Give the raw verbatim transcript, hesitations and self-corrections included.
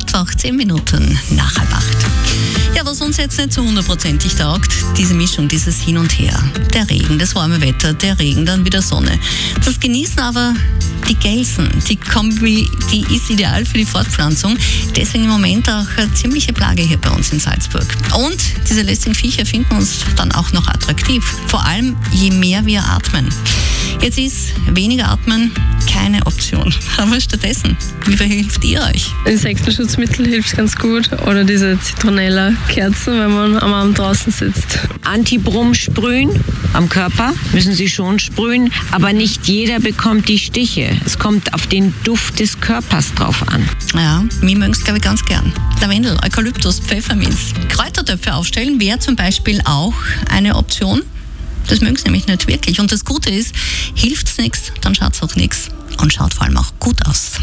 Mittwoch, zehn Minuten nach halb acht. Ja, was uns jetzt nicht so hundertprozentig taugt, diese Mischung, dieses Hin und Her. Der Regen, das warme Wetter, der Regen, dann wieder Sonne. Das genießen aber die Gelsen. Die Kombi, die ist ideal für die Fortpflanzung. Deswegen im Moment auch eine ziemliche Plage hier bei uns in Salzburg. Und diese lästigen Viecher finden uns dann auch noch attraktiv. Vor allem, je mehr wir atmen. Jetzt ist weniger atmen keine Option. Aber stattdessen, wie verhilft ihr euch? Insektenschutzmittel hilft ganz gut. Oder diese Zitronella-Kerzen, wenn man am Abend draußen sitzt. Antibrum sprühen am Körper, müssen Sie schon sprühen. Aber nicht jeder bekommt die Stiche. Es kommt auf den Duft des Körpers drauf an. Ja, mir mögen es, glaube ich, ganz gern. Lavendel, Eukalyptus, Pfefferminz. Kräutertöpfe aufstellen wäre zum Beispiel auch eine Option. Das mögen sie nämlich nicht wirklich. Und das Gute ist, hilft's nichts, dann schaut's auch nichts. Und schaut vor allem auch gut aus.